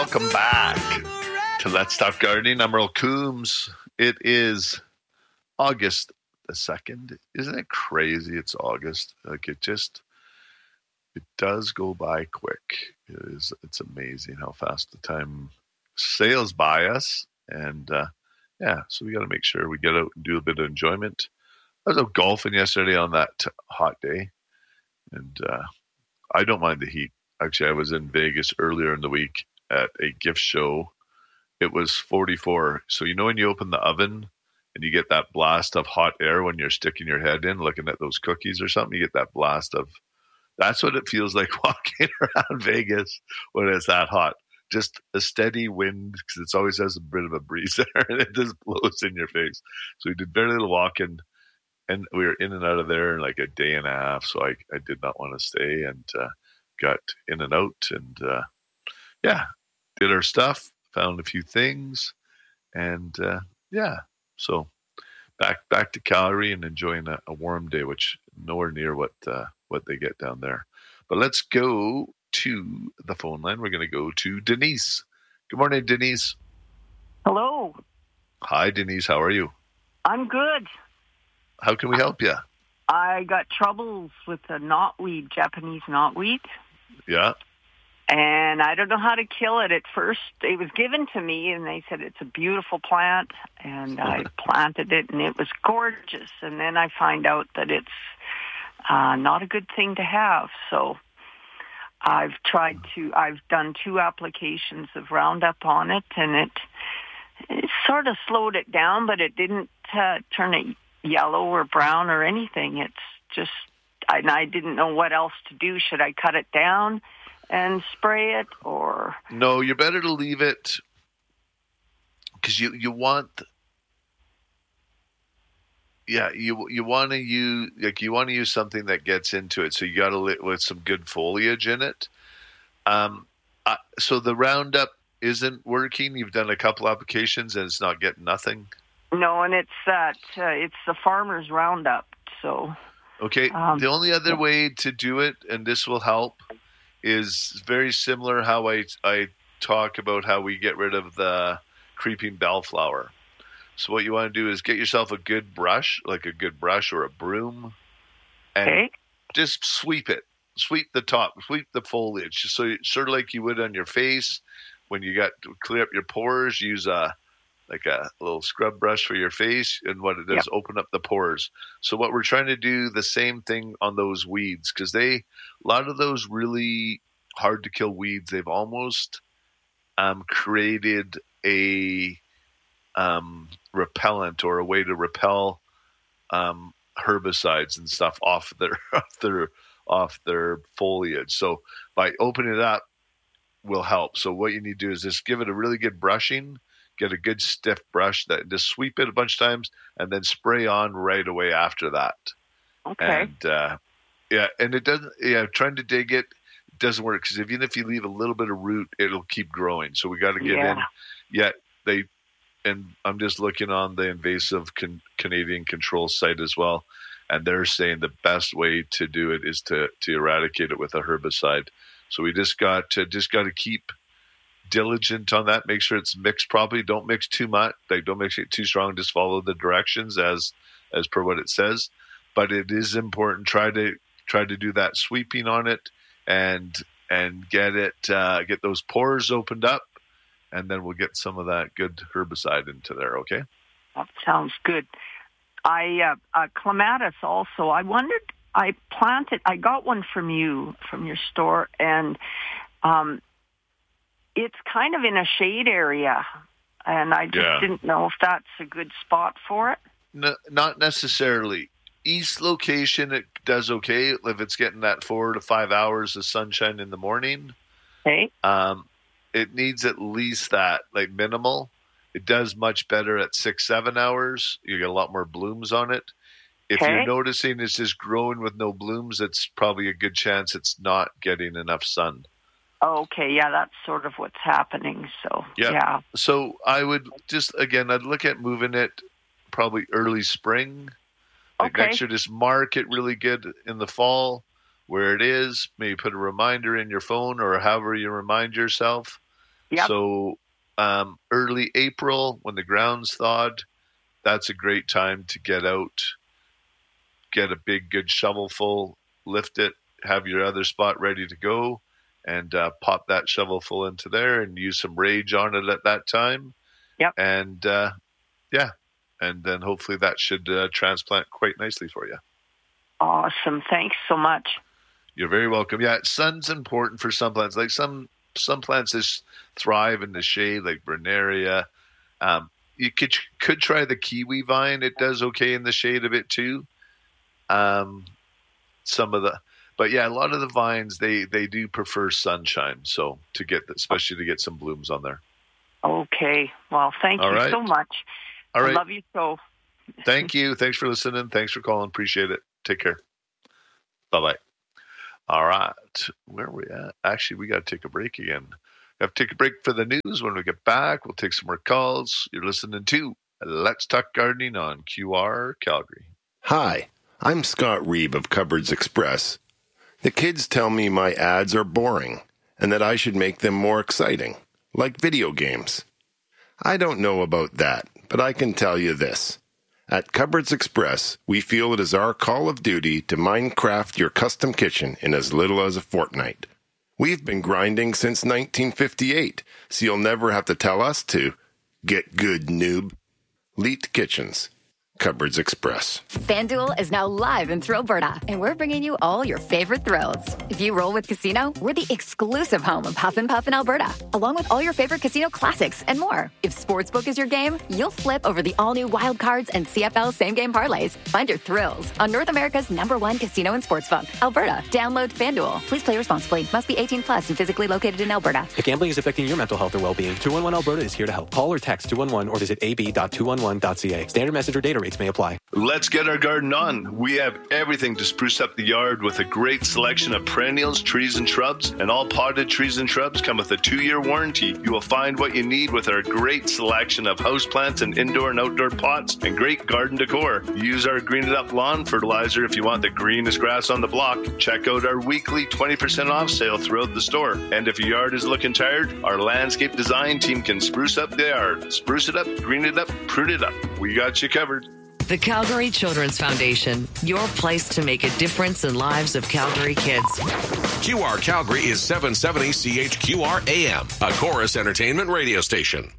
Welcome back to Let's Talk Gardening. I'm Earl Coombs. It is August the 2nd. Isn't it crazy? It's August. It does go by quick. It's amazing how fast the time sails by us. And so we got to make sure we get out and do a bit of enjoyment. I was out golfing yesterday on that hot day, and I don't mind the heat. Actually, I was in Vegas earlier in the week at a gift show. It was 44. So when you open the oven and you get that blast of hot air when you're sticking your head in looking at those cookies or something, you get that blast of, that's what it feels like walking around Vegas when it's that hot. Just a steady wind, because it always has a bit of a breeze there, and it just blows in your face. So we did very little walking, and we were in and out of there in like a day and a half. So I did not want to stay, and got in and out, and did our stuff, found a few things, and so back to Calgary and enjoying a warm day, which nowhere near what they get down there. But let's go to the phone line. We're going to go to Denise. Good morning, Denise. Hello. Hi, Denise. How are you? I'm good. How can we help you? I got troubles with the knotweed, Japanese knotweed. Yeah. And I don't know how to kill it. At first, it was given to me, and they said it's a beautiful plant, and I planted it, and it was gorgeous. And then I find out that it's not a good thing to have. So I've done 2 applications of Roundup on it, and it sort of slowed it down, but it didn't turn it yellow or brown or anything. It's just, I didn't know what else to do. Should I cut it down and spray it, or? No, you're better to leave it, because you want to use something that gets into it. So you got to with some good foliage in it. So the Roundup isn't working. You've done a couple applications and it's not getting nothing. No, and it's the farmer's Roundup. So okay, the only other way to do it, and this will help, is very similar how I talk about how we get rid of the creeping bellflower. So what you want to do is get yourself a good brush, like a good brush or a broom, and just sweep it. Sweep the top, sweep the foliage. So sort of like you would on your face when you got to clear up your pores, use a little scrub brush for your face, and what it does, open up the pores. So what we're trying to do, the same thing on those weeds, because a lot of those really hard to kill weeds, they've almost created a repellent or a way to repel herbicides and stuff off their foliage. So by opening it up will help. So what you need to do is just give it a really good brushing. Get a good stiff brush that just sweep it a bunch of times and then spray on right away after that. Okay. And and it doesn't. Yeah, trying to dig it doesn't work, because even if you leave a little bit of root, it'll keep growing. So we got to get in. Yeah, and I'm just looking on the invasive Canadian Control site as well, and they're saying the best way to do it is to eradicate it with a herbicide. So we just got to keep diligent on that. Make sure it's mixed properly. Don't mix too much. Don't mix it too strong. Just follow the directions as per what it says. But it is important. Try to do that sweeping on it and get those pores opened up, and then we'll get some of that good herbicide into there. Okay. That sounds good. Clematis also. I wondered. I got one from your store, and it's kind of in a shade area, and I just didn't know if that's a good spot for it. No, not necessarily. East location, it does okay if it's getting that 4 to 5 hours of sunshine in the morning. Okay. It needs at least that, like minimal. It does much better at 6-7 hours. You get a lot more blooms on it. If you're noticing it's just growing with no blooms, it's probably a good chance it's not getting enough sun. Okay, yeah, that's sort of what's happening. So, yeah. So I would I'd look at moving it probably early spring. Like next year, just mark it really good in the fall where it is. Maybe put a reminder in your phone or however you remind yourself. Yep. So early April, when the ground's thawed, that's a great time to get out, get a big, good shovelful, lift it, have your other spot ready to go, and pop that shovelful into there and use some rage on it at that time. Yep. And and then hopefully that should transplant quite nicely for you. Awesome. Thanks so much. You're very welcome. Yeah, sun's important for some plants. Like some plants just thrive in the shade, like Bernaria. You could try the kiwi vine. It does okay in the shade a bit too. But yeah, a lot of the vines they do prefer sunshine. So especially to get some blooms on there. Okay. Well, thank you so much. All right. I love you so. Thank you. Thanks for listening. Thanks for calling. Appreciate it. Take care. Bye-bye. All right. Where are we at? Actually, we got to take a break again. We have to take a break for the news. When we get back, we'll take some more calls. You're listening to Let's Talk Gardening on QR Calgary. Hi, I'm Scott Reeb of Cupboards Express. The kids tell me my ads are boring and that I should make them more exciting, like video games. I don't know about that, but I can tell you this. At Cupboards Express, we feel it is our call of duty to Minecraft your custom kitchen in as little as a fortnight. We've been grinding since 1958, so you'll never have to tell us to get good, noob. Leet Kitchens. Cupboards Express. FanDuel is now live in Thrillberta, and we're bringing you all your favorite thrills. If you roll with Casino, we're the exclusive home of Huff and Puff in Alberta, along with all your favorite casino classics and more. If Sportsbook is your game, you'll flip over the all-new Wild Cards and CFL same-game parlays. Find your thrills on North America's #1 casino and sportsbook, Alberta. Download FanDuel. Please play responsibly. Must be 18 plus and physically located in Alberta. If gambling is affecting your mental health or well-being, 211 Alberta is here to help. Call or text 211 or visit ab.211.ca. Standard message or data rates may apply. Let's get our garden on. We have everything to spruce up the yard with a great selection of perennials, trees, and shrubs. And all potted trees and shrubs come with a 2-year warranty. You will find what you need with our great selection of houseplants and indoor and outdoor pots and great garden decor. Use our Green It Up lawn fertilizer if you want the greenest grass on the block. Check out our weekly 20% off sale throughout the store. And if your yard is looking tired, our landscape design team can spruce up the yard. Spruce it up, green it up, prune it up. We got you covered. The Calgary Children's Foundation, your place to make a difference in lives of Calgary kids. QR Calgary is 770 CHQR AM, a Chorus Entertainment radio station.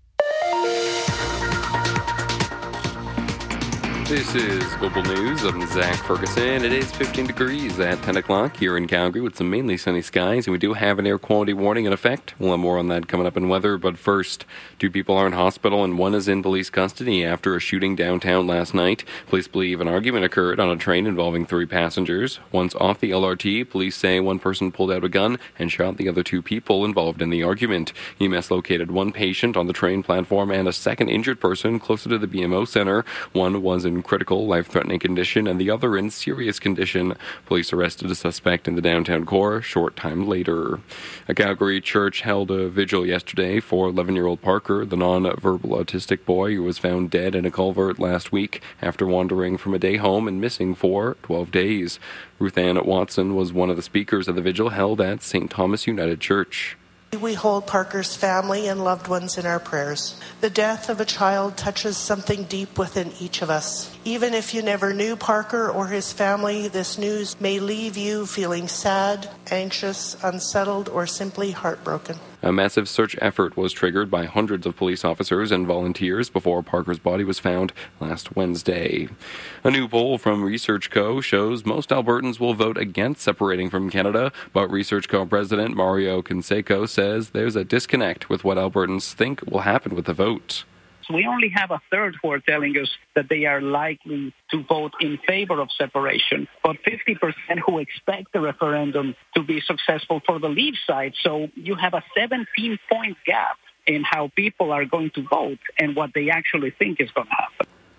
This is Global News. I'm Zach Ferguson. It is 15 degrees at 10 o'clock here in Calgary with some mainly sunny skies, and we do have an air quality warning in effect. We'll have more on that coming up in weather, but first, 2 people are in hospital and 1 is in police custody after a shooting downtown last night. Police believe an argument occurred on a train involving 3 passengers. Once off the LRT, police say 1 person pulled out a gun and shot the other 2 people involved in the argument. EMS located 1 patient on the train platform and a 2nd injured person closer to the BMO Center. 1 was in critical, life-threatening condition, and the other in serious condition. Police arrested a suspect in the downtown core a short time later. A Calgary church held a vigil yesterday for 11-year-old Parker, the non-verbal autistic boy who was found dead in a culvert last week after wandering from a day home and missing for 12 days. Ruth Ann Watson was one of the speakers of the vigil held at St. Thomas United Church. We hold Parker's family and loved ones in our prayers. The death of a child touches something deep within each of us. Even if you never knew Parker or his family, this news may leave you feeling sad, anxious, unsettled, or simply heartbroken. A massive search effort was triggered by hundreds of police officers and volunteers before Parker's body was found last Wednesday. A new poll from ResearchCo shows most Albertans will vote against separating from Canada, but ResearchCo President Mario Canseco says there's a disconnect with what Albertans think will happen with the vote. We only have a third who are telling us that they are likely to vote in favor of separation, but 50% who expect the referendum to be successful for the Leave side. So you have a 17-point gap in how people are going to vote and what they actually think is going to happen.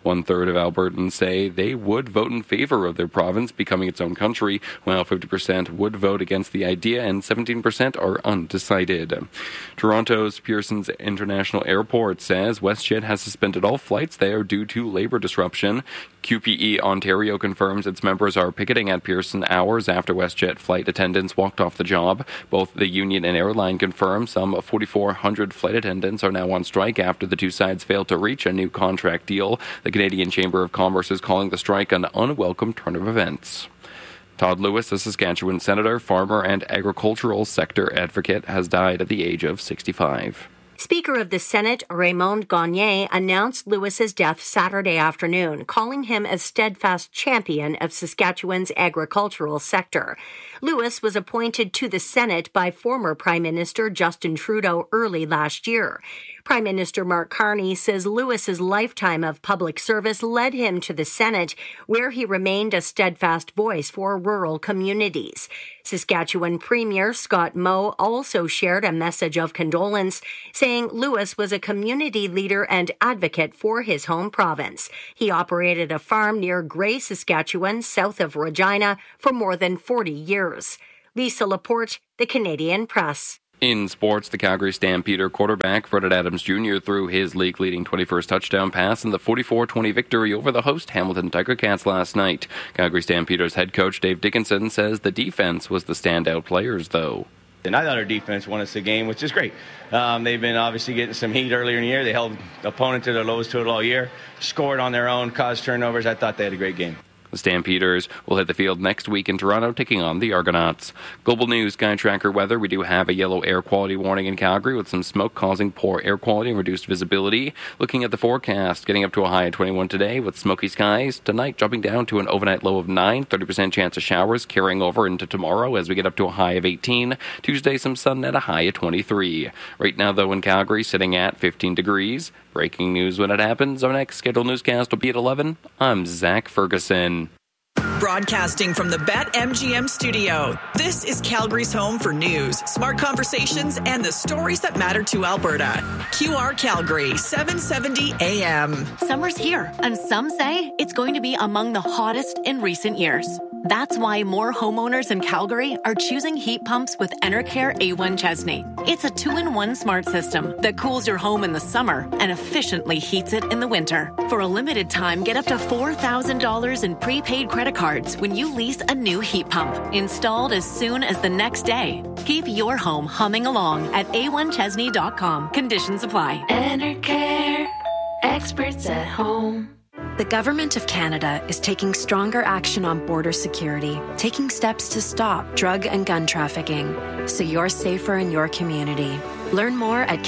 1/3 of Albertans say they would vote in favor of their province becoming its own country, while 50% would vote against the idea and 17% are undecided. Toronto's Pearson's International Airport says WestJet has suspended all flights there due to labor disruption. QPE Ontario confirms its members are picketing at Pearson hours after WestJet flight attendants walked off the job. Both the union and airline confirm some 4,400 flight attendants are now on strike after the two sides failed to reach a new contract deal. The Canadian Chamber of Commerce is calling the strike an unwelcome turn of events. Todd Lewis, a Saskatchewan senator, farmer, and agricultural sector advocate, has died at the age of 65. Speaker of the Senate, Raymond Gagne, announced Lewis's death Saturday afternoon, calling him a steadfast champion of Saskatchewan's agricultural sector. Lewis was appointed to the Senate by former Prime Minister Justin Trudeau early last year. Prime Minister Mark Carney says Lewis's lifetime of public service led him to the Senate, where he remained a steadfast voice for rural communities. Saskatchewan Premier Scott Moe also shared a message of condolence, saying Lewis was a community leader and advocate for his home province. He operated a farm near Grey, Saskatchewan, south of Regina, for more than 40 years. Lisa Laporte, The Canadian Press. In sports, the Calgary Stampeder quarterback Fredette Adams Jr. threw his league-leading 21st touchdown pass in the 44-20 victory over the host Hamilton Tiger Cats last night. Calgary Stampeders head coach Dave Dickinson says the defense was the standout players, though. And I thought our defense won us the game, which is great. They've been obviously getting some heat earlier in the year. They held the opponent to their lowest total all year, scored on their own, caused turnovers. I thought they had a great game. The Stampeders will hit the field next week in Toronto, taking on the Argonauts. Global News Sky Tracker weather. We do have a yellow air quality warning in Calgary with some smoke causing poor air quality and reduced visibility. Looking at the forecast, getting up to a high of 21 today with smoky skies. Tonight, dropping down to an overnight low of 9, 30% chance of showers carrying over into tomorrow as we get up to a high of 18. Tuesday, some sun at a high of 23. Right now, though, in Calgary, sitting at 15 degrees. Breaking news when it happens. Our next scheduled newscast will be at 11. I'm Zach Ferguson. Broadcasting from the BetMGM studio, this is Calgary's home for news, smart conversations, and the stories that matter to Alberta. QR Calgary, 770 AM. Summer's here, and some say it's going to be among the hottest in recent years. That's why more homeowners in Calgary are choosing heat pumps with Enercare A1 Chesney. It's a 2-in-1 smart system that cools your home in the summer and efficiently heats it in the winter. For a limited time, get up to $4,000 in prepaid credit cards when you lease a new heat pump, installed as soon as the next day. Keep your home humming along at a1chesney.com. Conditions apply. Enercare, experts at home. The Government of Canada is taking stronger action on border security, taking steps to stop drug and gun trafficking, so you're safer in your community. Learn more at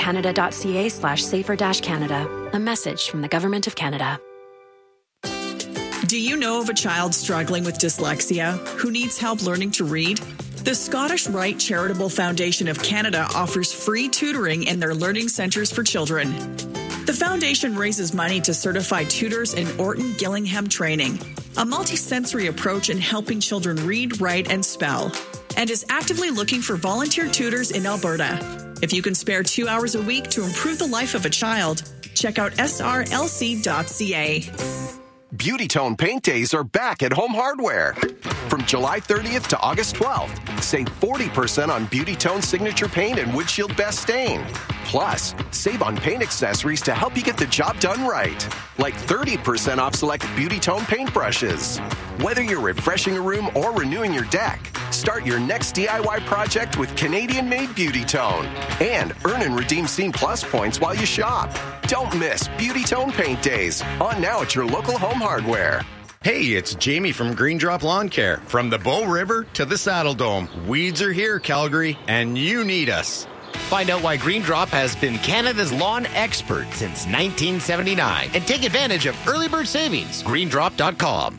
canada.ca/safer-canada. A message from the Government of Canada. Do you know of a child struggling with dyslexia who needs help learning to read? The Scottish Rite Charitable Foundation of Canada offers free tutoring in their learning centres for children. The foundation raises money to certify tutors in Orton Gillingham training, a multi-sensory approach in helping children read, write, and spell, and is actively looking for volunteer tutors in Alberta. If you can spare 2 hours a week to improve the life of a child, check out srlc.ca. Beauty Tone Paint Days are back at Home Hardware. From July 30th to August 12th, save 40% on Beauty Tone Signature Paint and Windshield Best Stain. Plus, save on paint accessories to help you get the job done right. Like 30% off select Beauty Tone paintbrushes. Whether you're refreshing a room or renewing your deck, start your next DIY project with Canadian-made Beauty Tone. And earn and redeem Scene Plus points while you shop. Don't miss Beauty Tone Paint Days. On now at your local Home Hardware. Hey, it's Jamie from Green Drop Lawn Care. From the Bow River to the Saddle Dome, weeds are here, Calgary, and you need us. Find out why Green Drop has been Canada's lawn expert since 1979 and take advantage of early bird savings. GreenDrop.com.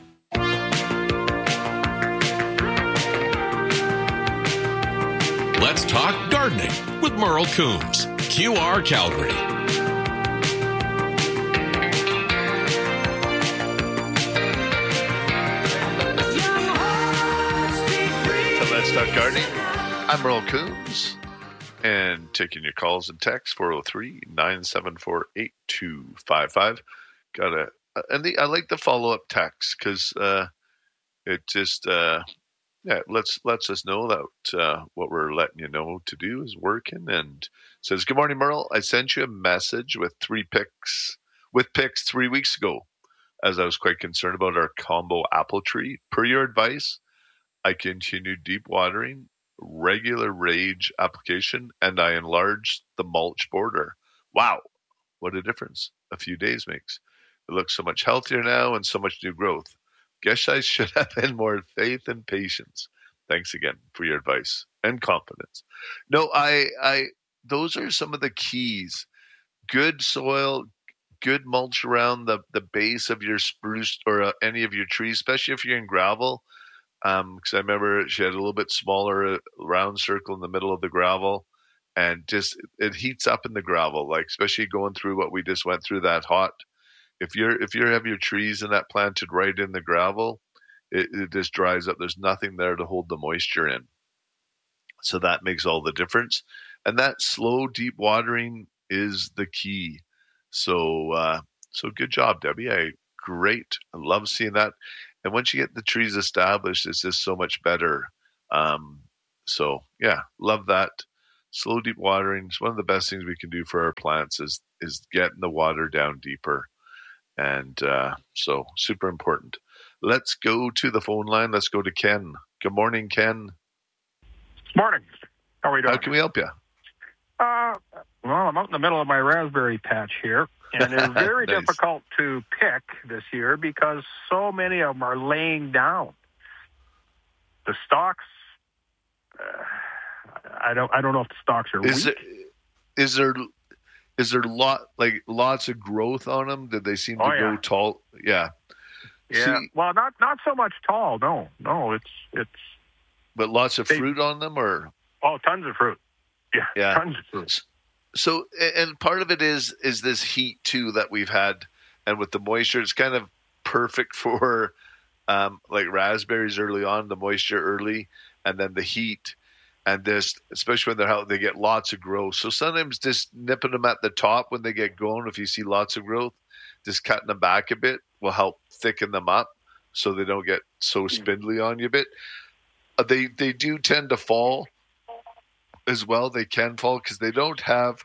Let's talk gardening with Merle Coombs. QR Calgary. Let's Talk Gardening. I'm Merle Coombs, and taking your calls and texts, 403-974-8255. Got I like the follow-up text because it just lets us know that what we're letting you know to do is working. And says, "Good morning, Merle. I sent you a message with picks 3 weeks ago, as I was quite concerned about our combo apple tree. Per your advice, I continued deep watering, regular rage application, and I enlarged the mulch border. Wow, what a difference a few days makes. It looks so much healthier now and so much new growth. Guess I should have had more faith and patience. Thanks again for your advice and confidence." No, those are some of the keys. Good soil, good mulch around the base of your spruce or any of your trees, especially if you're in gravel. Because I remember she had a little bit smaller round circle in the middle of the gravel, and just it heats up in the gravel, like especially going through what we just went through that hot. If you have your trees and that planted right in the gravel, it just dries up. There's nothing there to hold the moisture in. So that makes all the difference. And that slow, deep watering is the key. So good job, Debbie. Great. I love seeing that. And once you get the trees established, it's just so much better. So yeah, love that. Slow, deep watering is one of the best things we can do for our plants is getting the water down deeper. And so super important. Let's go to the phone line. Let's go to Ken. Good morning, Ken. Morning. How are we doing? How can we help you? Well, I'm out in the middle of my raspberry patch here, and it's very Nice. difficult to pick this year because so many of them are laying down. The stalks, I don't know if the stalks are weak. Is there lots of growth on them? Did they seem to go tall? Yeah. Yeah. See, well, not so much tall. No, it's. But lots of fruit on them, or tons of fruit. Yeah. Tons of fruit. So, and part of it is this heat too that we've had, and with the moisture, it's kind of perfect for like raspberries early on, the moisture early, and then the heat, and this, especially when they get lots of growth. So sometimes just nipping them at the top when they get going, if you see lots of growth, just cutting them back a bit will help thicken them up so they don't get so spindly on you a bit. They do tend to fall as well. They can fall because they don't have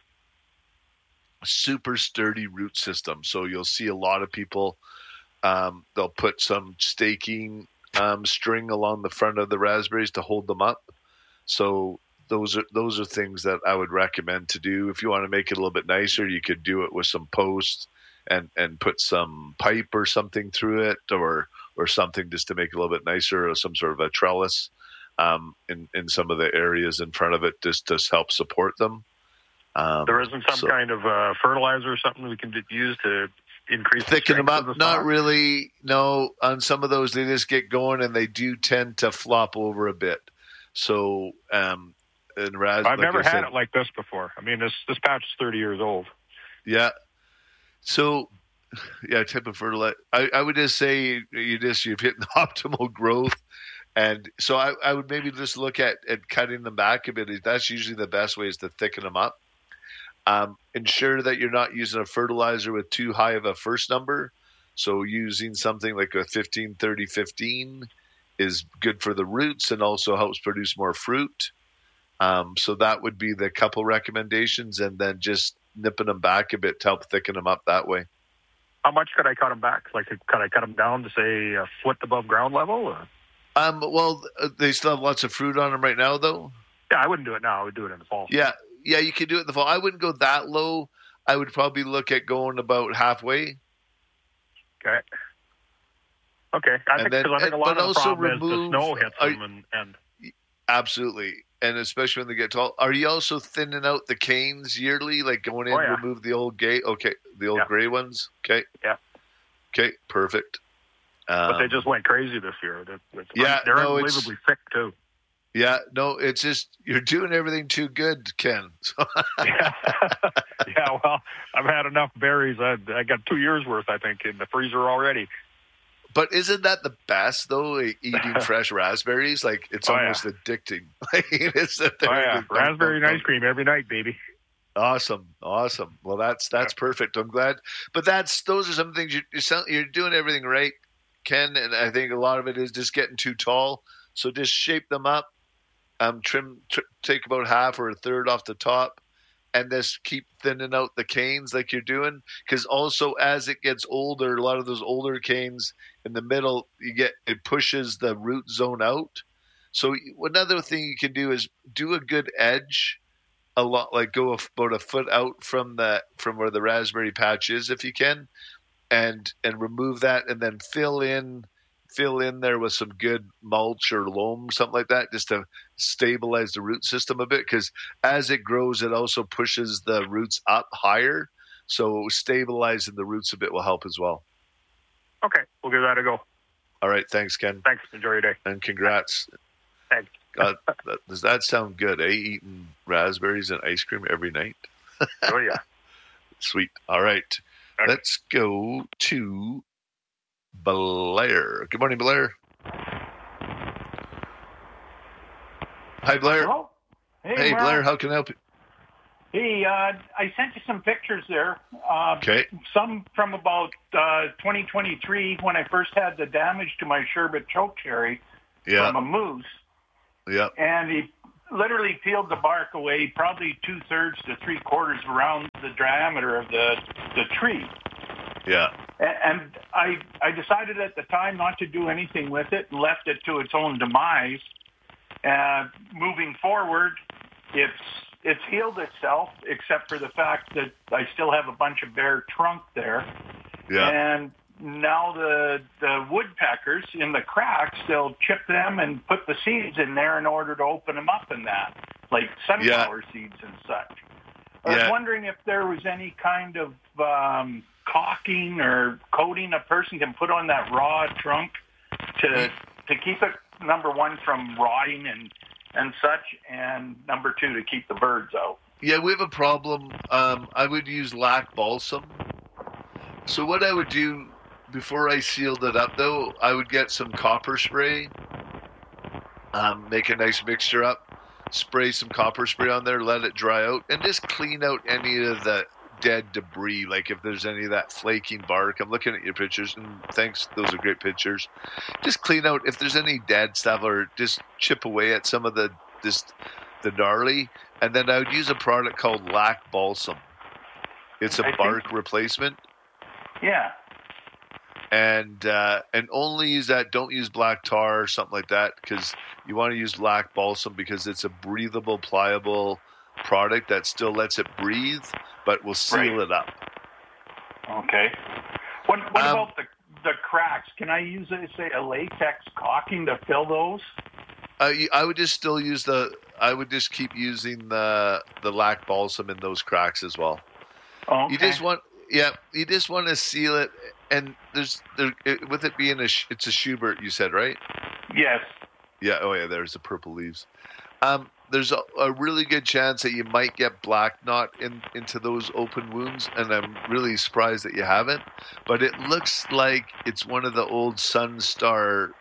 a super sturdy root system. So you'll see a lot of people, they'll put some staking string along the front of the raspberries to hold them up. So those are things that I would recommend to do. If you want to make it a little bit nicer, you could do it with some posts and put some pipe or something through it, or something just to make it a little bit nicer, or some sort of a trellis in some of the areas in front of it, just to help support them. There isn't some kind of fertilizer or something we can use to increase thicken them up? The Not really. No, on some of those they just get going and they do tend to flop over a bit. So, I've never had it like this before. I mean, this patch is 30 years old. Yeah. So, yeah, type of fertilizer. I would just say you've hit the optimal growth. And so I would maybe just look at cutting them back a bit. That's usually the best way, is to thicken them up. Ensure that you're not using a fertilizer with too high of a first number. So using something like a 15-30-15 is good for the roots and also helps produce more fruit. So that would be the couple recommendations, and then just nipping them back a bit to help thicken them up that way. How much could I cut them back? Like, could I cut them down to, say, a foot above ground level? Or? Well, they still have lots of fruit on them right now, though. Yeah, I wouldn't do it now. I would do it in the fall. Yeah, you could do it in the fall. I wouldn't go that low. I would probably look at going about halfway. Okay. I think a lot of the problem is the snow hits them. And absolutely. And especially when they get tall. Are you also thinning out the canes yearly, like going in, remove the old gray? Okay, the old gray ones. Okay. Yeah. Okay, perfect. But they just went crazy this year. They're unbelievably thick too. Yeah, no, it's just you're doing everything too good, Ken. Yeah, well, I've had enough berries. I got 2 years worth, I think, in the freezer already. But isn't that the best, though, eating fresh raspberries? Like, it's almost addicting. Raspberry and ice cream every night, baby. Awesome. Well, that's perfect. I'm glad. But those are some things you're doing everything right, Ken. And I think a lot of it is just getting too tall. So just shape them up. Take about half or a third off the top, and just keep thinning out the canes like you're doing. Because also as it gets older, a lot of those older canes in the middle, it pushes the root zone out. So another thing you can do is do a good edge. A lot, like go about a foot out from where the raspberry patch is, if you can, and remove that, and then fill in there with some good mulch or loam, something like that, just to stabilize the root system a bit. Because as it grows, it also pushes the roots up higher, so stabilizing the roots a bit will help as well. Okay, we'll give that a go. All right, thanks, Ken. Thanks. Enjoy your day. And congrats. Thanks. God, does that sound good, eh? Eating raspberries and ice cream every night? Oh, yeah. Sweet. All right. Okay. Let's go to Blair. Good morning, Blair. Hi, Blair. Hello. Hey, Blair. How can I help you? Hey, I sent you some pictures there. Okay. Some from about 2023 when I first had the damage to my sherbet chokecherry from a moose. Yeah. And he literally peeled the bark away, probably 2/3 to 3/4 around the diameter of the tree. Yeah. And I decided at the time not to do anything with it and left it to its own demise. Moving forward, it's healed itself, except for the fact that I still have a bunch of bare trunk there. Yeah. And now the woodpeckers in the cracks, they'll chip them and put the seeds in there in order to open them up in that, like sunflower seeds and such. I was wondering if there was any kind of caulking or coating a person can put on that raw trunk to keep it, number one, from rotting and such, and number two, to keep the birds out. Yeah, we have a problem. I would use lac balsam. So what I would do before I sealed it up, though, I would get some copper spray, make a nice mixture up, spray some copper spray on there, let it dry out, and just clean out any of the dead debris, like if there's any of that flaking bark. I'm looking at your pictures, and thanks, those are great pictures. Just clean out if there's any dead stuff, or just chip away at some of the gnarly, and then I would use a product called lac balsam. It's a bark replacement. Yeah. And only use that. Don't use black tar or something like that, because you want to use lac balsam because it's a breathable, pliable product that still lets it breathe, but will seal it up. Okay. What about the cracks? Can I use, say, a latex caulking to fill those? I would just still use I would just keep using the lac balsam in those cracks as well. Okay. You just want to seal it. And with it being it's a Schubert, you said, right? Yes. Yeah. Oh, yeah. There's the purple leaves. There's a really good chance that you might get black knot into those open wounds, and I'm really surprised that you haven't. But it looks like it's one of the old Sunstar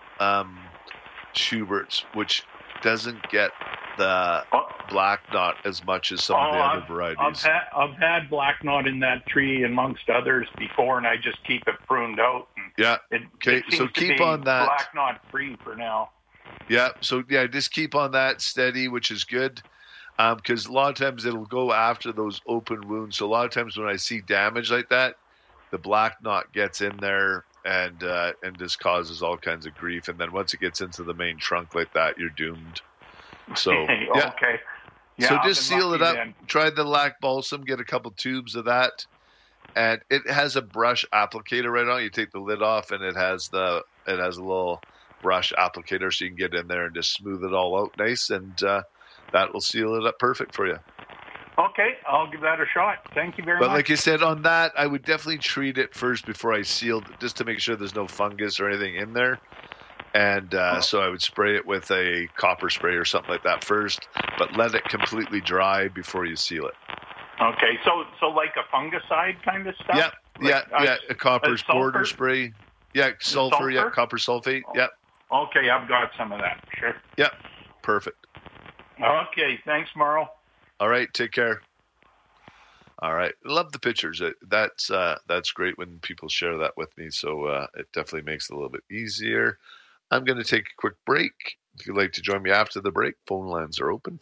Schuberts, which doesn't get the black knot as much as some of the other varieties. I've had black knot in that tree amongst others before, and I just keep it pruned out. Yeah. Okay. So keep on that. Black knot free for now. Yeah. So just keep on that steady, which is good, because a lot of times it'll go after those open wounds. So a lot of times when I see damage like that, the black knot gets in there and just causes all kinds of grief. And then once it gets into the main trunk like that, you're doomed. So okay. Yeah, so just seal it up. Then. Try the lac balsam. Get a couple tubes of that, and it has a brush applicator right on it. You take the lid off, and it has a little brush applicator, so you can get in there and just smooth it all out nice, and that will seal it up perfect for you. Okay, I'll give that a shot. Thank you very much. But like you said, on that, I would definitely treat it first before I sealed, just to make sure there's no fungus or anything in there. And so I would spray it with a copper spray or something like that first, but let it completely dry before you seal it. Okay, so like a fungicide kind of stuff? Yeah, a copper border spray. Yeah, sulfur, sulfur? Copper sulfate, yeah. Okay, I've got some of that, sure. Yeah, perfect. Okay, thanks, Merle. All right, take care. All right. Love the pictures. That's great when people share that with me. So it definitely makes it a little bit easier. I'm going to take a quick break. If you'd like to join me after the break, phone lines are open,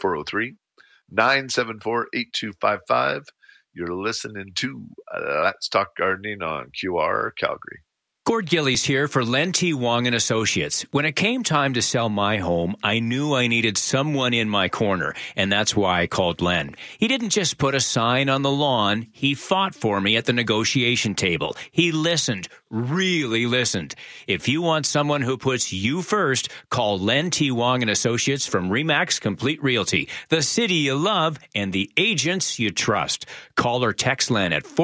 403-974-8255. You're listening to Let's Talk Gardening on QR Calgary. Gord Gillies here for Len T. Wong and Associates. When it came time to sell my home, I knew I needed someone in my corner, and that's why I called Len. He didn't just put a sign on the lawn. He fought for me at the negotiation table. He listened, really listened. If you want someone who puts you first, call Len T. Wong and Associates from RE/MAX Complete Realty, the city you love and the agents you trust. Call or text Len at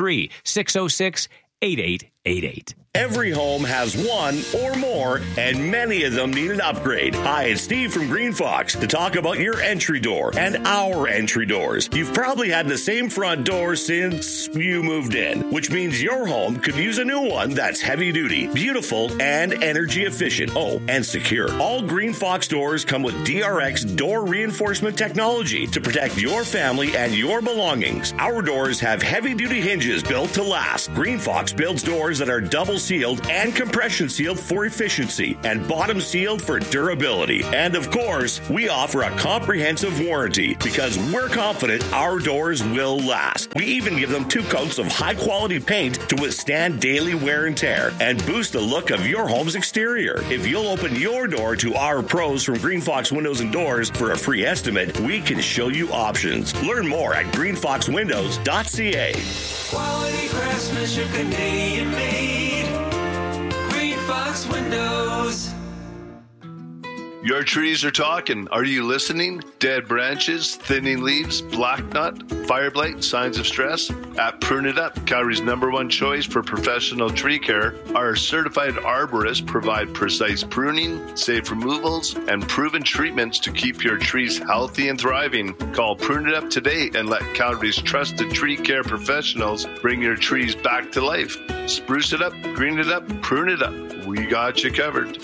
403-606-8888. Every home has one or more, and many of them need an upgrade. Hi, it's Steve from Green Fox to talk about your entry door and our entry doors. You've probably had the same front door since you moved in, which means your home could use a new one that's heavy duty, beautiful, and energy efficient. Oh, and secure. All Green Fox doors come with DRX door reinforcement technology to protect your family and your belongings. Our doors have heavy duty hinges built to last. Green Fox builds doors that are double sealed and compression sealed for efficiency and bottom sealed for durability. And of course, we offer a comprehensive warranty because we're confident our doors will last. We even give them 2 coats of high quality paint to withstand daily wear and tear and boost the look of your home's exterior. If you'll open your door to our pros from Green Fox Windows and Doors for a free estimate, we can show you options. Learn more at greenfoxwindows.ca. Quality craftsmanship, Canadian made. Green Fox Windows. Your trees are talking. Are you listening? Dead branches, thinning leaves, black nut, fire blight, signs of stress? At Prune It Up, Calgary's #1 choice for professional tree care, our certified arborists provide precise pruning, safe removals, and proven treatments to keep your trees healthy and thriving. Call Prune It Up today and let Calgary's trusted tree care professionals bring your trees back to life. Spruce it up, green it up, prune it up. We got you covered.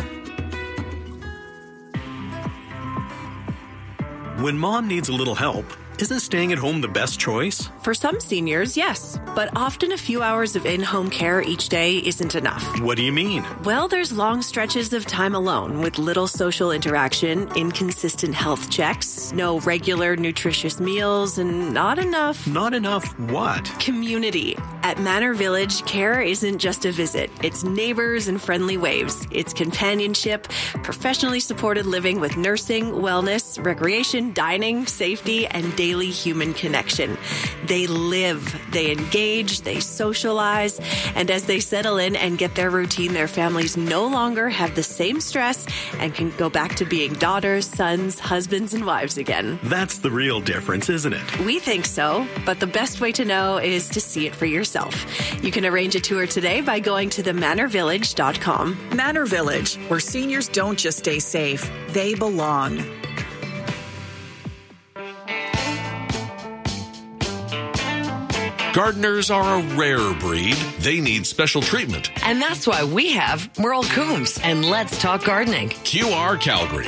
When mom needs a little help, isn't staying at home the best choice? For some seniors, yes. But often a few hours of in-home care each day isn't enough. What do you mean? Well, there's long stretches of time alone with little social interaction, inconsistent health checks, no regular nutritious meals, and not enough... Not enough what? Community. At Manor Village, care isn't just a visit. It's neighbors and friendly waves. It's companionship, professionally supported living with nursing, wellness, recreation, dining, safety, and daily human connection. They live, they engage, they socialize, and as they settle in and get their routine, their families no longer have the same stress and can go back to being daughters, sons, husbands, and wives again. That's the real difference, isn't it? We think so, but the best way to know is to see it for yourself. You can arrange a tour today by going to themanorvillage.com. Manor Village, where seniors don't just stay safe, they belong. Gardeners are a rare breed. They need special treatment. And that's why we have Merle Coombs and Let's Talk Gardening. QR Calgary.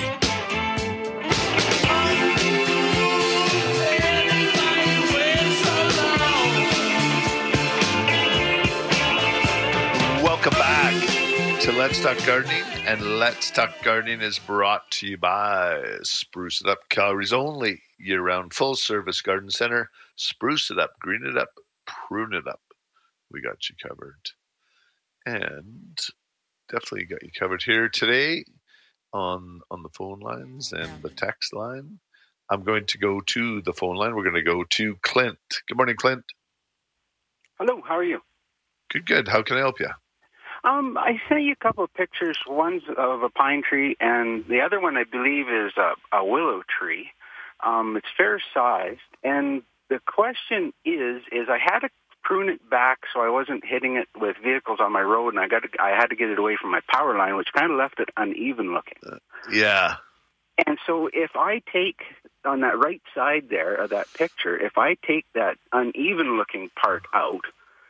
Welcome back to Let's Talk Gardening, and Let's Talk Gardening is brought to you by Spruce It Up, Calgary's only year-round full-service garden center. Spruce it up, green it up, prune it up. We got you covered. And definitely got you covered here today on the phone lines and the text line. I'm going to go to the phone line. We're going to go to Clint. Good morning, Clint. Hello, how are you? Good. How can I help you? I sent you a couple of pictures. One's of a pine tree, and the other one, I believe, is a willow tree. It's fair sized, and the question is I had to prune it back so I wasn't hitting it with vehicles on my road, and I had to get it away from my power line, which kind of left it uneven looking. Yeah. And so if I take, on that right side there of that picture, if I take that uneven looking part out,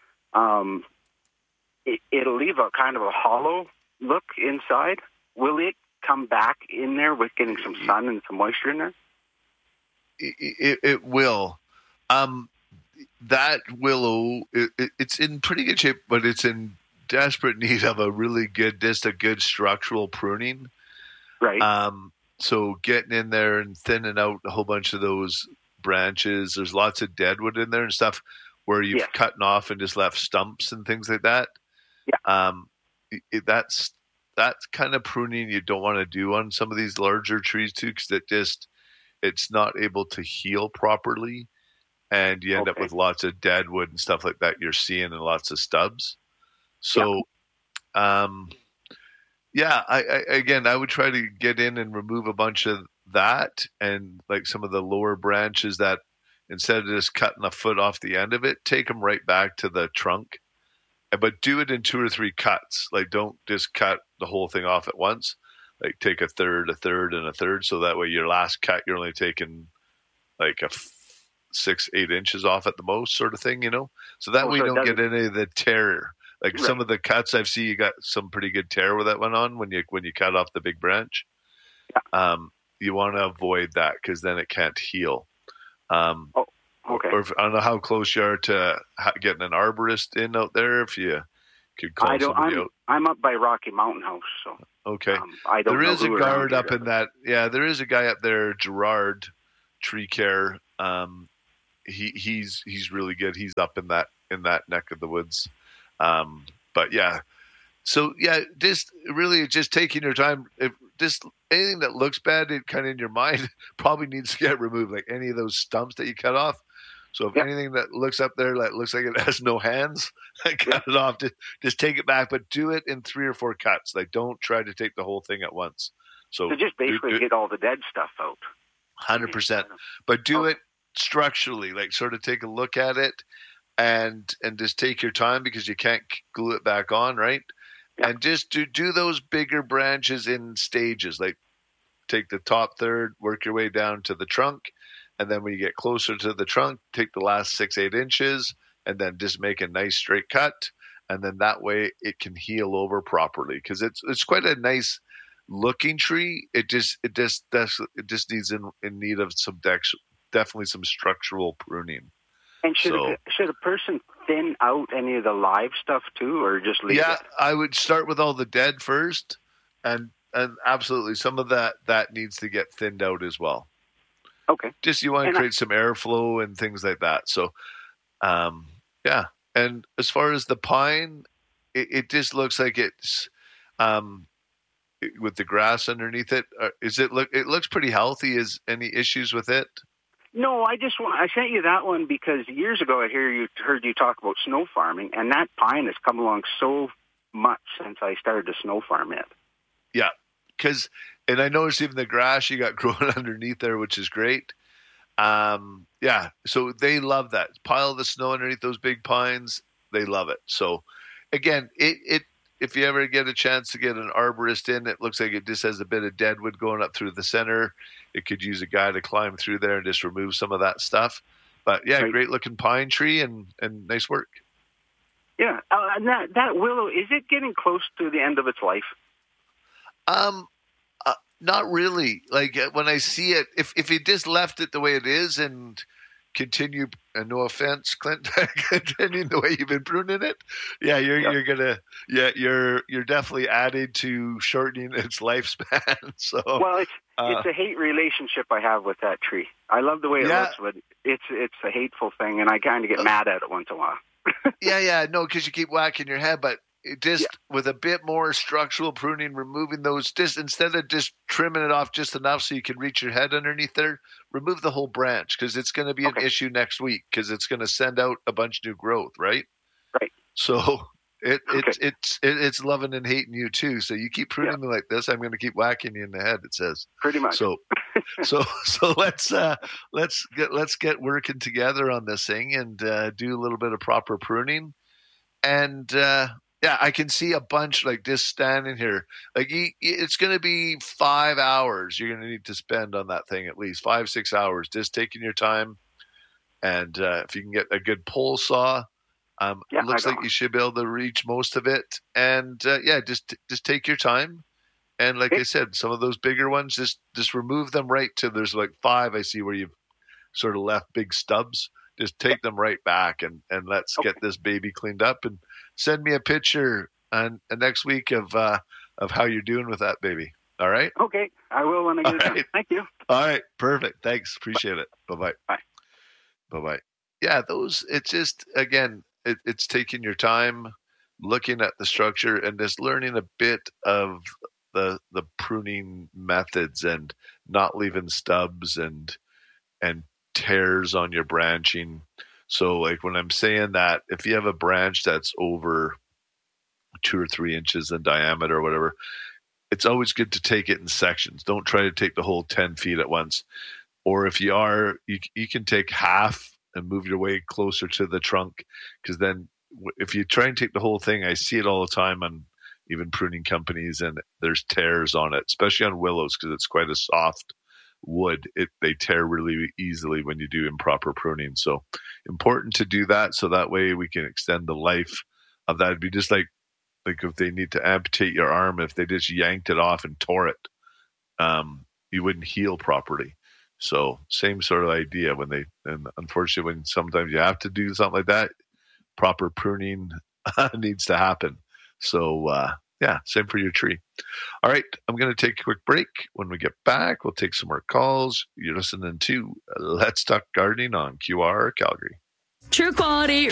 it'll leave a kind of a hollow look inside. Will it come back in there with getting some sun and some moisture in there? It will. that willow, it's in pretty good shape, but it's in desperate need of a really good, just a good structural pruning. Right. So getting in there and thinning out a whole bunch of those branches. There's lots of deadwood in there and stuff where you've cut off and just left stumps and things like that. Yeah. That's kind of pruning you don't want to do on some of these larger trees too, because it's not able to heal properly, and you end up with lots of deadwood and stuff like that you're seeing, and lots of stubs. So, I would try to get in and remove a bunch of that, and like some of the lower branches that instead of just cutting a foot off the end of it, take them right back to the trunk. But do it in 2 or 3 cuts. Like, don't just cut the whole thing off at once. Like, take a third, and a third. So that way your last cut, you're only taking like 6-8 inches off at the most, sort of thing, you know? So that way you don't get any of the tear. Like some of the cuts I've seen, you got some pretty good tear where that went on when you cut off the big branch. You want to avoid that because then it can't heal. Okay. Or I don't know how close you are to getting an arborist in out there. If you could call somebody out. I'm up by Rocky Mountain House, so okay. There is a guard up in that. Yeah, there is a guy up there, Gerard Tree Care. He's really good. He's up in that neck of the woods. But yeah, so yeah, just taking your time. If just anything that looks bad, it kind of in your mind probably needs to get removed. Like any of those stumps that you cut off. So if anything that looks up there that looks like it has no hands, cut it off. Just take it back, but do it in 3 or 4 cuts. Like don't try to take the whole thing at once. So just basically get all the dead stuff out. 100%. But do it structurally. Like sort of take a look at it and just take your time because you can't glue it back on, right? Yeah. And just do those bigger branches in stages. Like take the top third, work your way down to the trunk. And then when you get closer to the trunk, take the last 6-8 inches and then just make a nice straight cut. And then that way it can heal over properly because it's quite a nice looking tree. It just needs in need of definitely some structural pruning. And should a person thin out any of the live stuff too, or just leave it? Yeah, I would start with all the dead first, and absolutely some of that needs to get thinned out as well. Okay. Just you want to create some airflow and things like that. So, yeah. And as far as the pine, it just looks like it's with the grass underneath it. It looks pretty healthy. Is any issues with it? No, I sent you that one because years ago I heard you talk about snow farming, and that pine has come along so much since I started to snow farm it. Yeah, and I noticed even the grass you got growing underneath there, which is great. Yeah, so they love that pile of the snow underneath those big pines. They love it. So again, if you ever get a chance to get an arborist in, it looks like it just has a bit of deadwood going up through the center. It could use a guy to climb through there and just remove some of that stuff. But yeah, great looking pine tree and nice work. Yeah, and that willow, is it getting close to the end of its life? Not really. Like when I see it, if you just left it the way it is and continue, and no offense, Clint, continuing the way you've been pruning it, yeah, you're definitely added to shortening its lifespan. So well, it's a hate relationship I have with that tree. I love the way it looks, but it's a hateful thing, and I kind of get mad at it once in a while. No, because you keep whacking your head, but with a bit more structural pruning, removing those, just instead of just trimming it off just enough so you can reach your head underneath there, remove the whole branch because it's going to be an issue next week because it's going to send out a bunch of new growth, right? Right. So it's loving and hating you too. So you keep pruning me like this, I'm going to keep whacking you in the head. It says pretty much. So let's get working together on this thing and do a little bit of proper pruning and. Yeah, I can see a bunch like just standing here. Like it's going to be 5 hours you're going to need to spend on that thing, at least 5-6 hours, just taking your time. And if you can get a good pole saw, it looks like you should be able to reach most of it. And just take your time. And like I said, some of those bigger ones, just remove them right to there's like 5 I see where you've sort of left big stubs. just take them right back and let's get this baby cleaned up, and send me a picture next week of how you're doing with that baby. All right? Okay. I will when I get it done. Thank you. All right. Perfect. Thanks. Appreciate it. Bye-bye. Bye. Bye-bye. Yeah, it's just, again, it's taking your time, looking at the structure, and just learning a bit of the pruning methods, and not leaving stubs and tears on your branching. So like when I'm saying that, if you have a branch that's over 2 or 3 inches in diameter or whatever, it's always good to take it in sections. Don't try to take the whole 10 feet at once. Or if you are, you can take half and move your way closer to the trunk, because then if you try and take the whole thing, I see it all the time on even pruning companies, and there's tears on it, especially on willows, because it's quite a soft wood. They tear really easily when you do improper pruning. So important to do that, so that way we can extend the life of that. It'd be just like if they need to amputate your arm, if they just yanked it off and tore it, you wouldn't heal properly. So same sort of idea and unfortunately when sometimes you have to do something like that, proper pruning needs to happen. So same for your tree. All right, I'm going to take a quick break. When we get back, we'll take some more calls. You're listening to Let's Talk Gardening on QR Calgary. True quality,